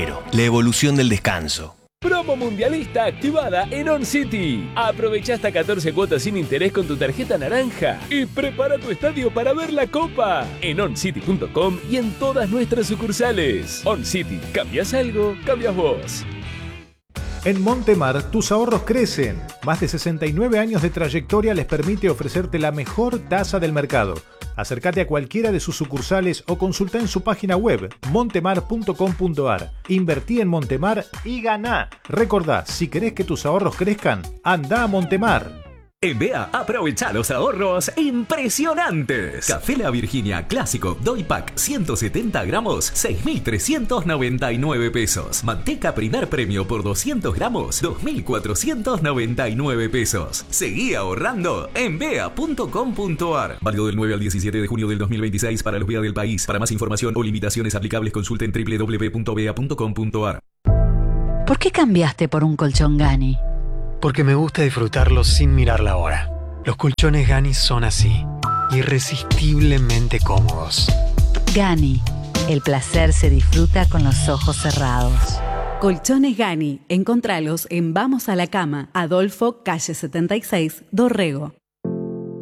Cero, la evolución del descanso. Promo mundialista activada en On City. Aprovecha hasta 14 cuotas sin interés con tu tarjeta naranja y prepara tu estadio para ver la Copa en oncity.com y en todas nuestras sucursales. On City, ¿cambias algo? Cambias vos. En Montemar, tus ahorros crecen. Más de 69 años de trayectoria les permite ofrecerte la mejor tasa del mercado. Acércate a cualquiera de sus sucursales o consulta en su página web montemar.com.ar. Invertí en Montemar y ganá. Recordá, si querés que tus ahorros crezcan, anda a Montemar. En BEA, aprovecha los ahorros impresionantes. Café La Virginia Clásico Doy Pack 170 gramos, 6.399 pesos. Manteca Primer Premio por 200 gramos, 2.499 pesos. Seguí ahorrando en bea.com.ar. Válido del 9 al 17 de junio del 2026 para los BEA del país. Para más información o limitaciones aplicables, consulten www.bea.com.ar. ¿Por qué cambiaste por un colchón Gani? Porque me gusta disfrutarlos sin mirar la hora. Los colchones Gani son así, irresistiblemente cómodos. Gani, el placer se disfruta con los ojos cerrados. Colchones Gani, encontralos en Vamos a la Cama, Adolfo, calle 76, Dorrego.